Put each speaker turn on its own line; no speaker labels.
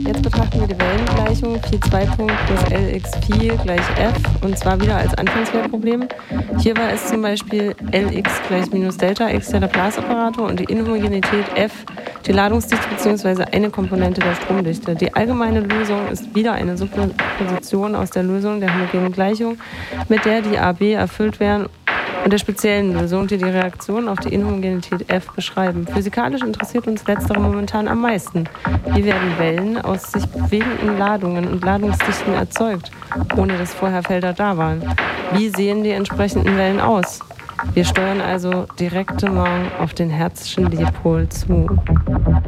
Jetzt betrachten wir die Wellengleichung Phi2 plus Lx Phi gleich f und zwar wieder als Anfangswertproblem. Hier war es zum Beispiel Lx gleich minus Delta x der Laplace-Operator und die Inhomogenität f die Ladungsdichte bzw. eine Komponente der Stromdichte. Die allgemeine Lösung ist wieder eine Superposition aus der Lösung der homogenen Gleichung, mit der die AB erfüllt werden, und der speziellen Lösung, die die Reaktion auf die Inhomogenität f beschreiben. Physikalisch interessiert uns letztere momentan am meisten. Wie werden Wellen aus sich bewegenden Ladungen und Ladungsdichten erzeugt, ohne dass vorher Felder da waren? Wie sehen die entsprechenden Wellen aus? Wir steuern also direktement auf den Hertzschen Dipol zu.